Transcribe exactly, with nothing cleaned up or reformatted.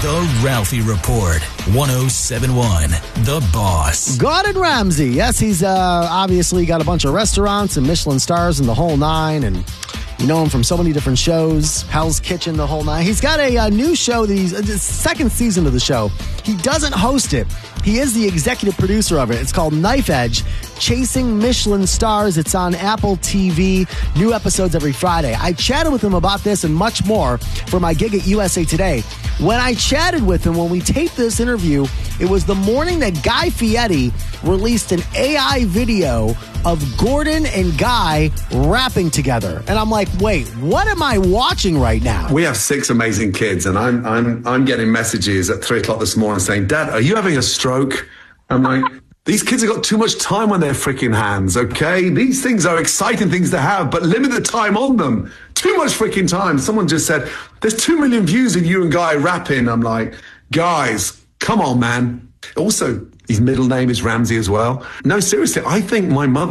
The Ralphie Report, one oh seven point one, The Boss. Gordon Ramsay. Yes, he's uh, obviously got a bunch of restaurants and Michelin stars and the whole nine, and you know him from so many different shows, Hell's Kitchen, the whole nine. He's got a, a new show that he's, uh, second season of the show. He doesn't host it. He is the executive producer of it. It's called Knife Edge, Chasing Michelin Stars. It's on Apple T V. New episodes every Friday. I chatted with him about this and much more for my gig at U S A Today. When I chatted with him, when we taped this interview, it was the morning that Guy Fieri released an A I video of Gordon and Guy rapping together. And I'm like, wait, what am I watching right now? We have six amazing kids, and I'm I'm I'm getting messages at three o'clock this morning saying, Dad, are you having a stroke? I'm like, these kids have got too much time on their freaking hands, okay? These things are exciting things to have, but limit the time on them. Too much freaking time. Someone just said, there's two million views of you and Guy rapping. I'm like, guys, come on, man. Also, his middle name is Ramsay as well. No, seriously, I think my mother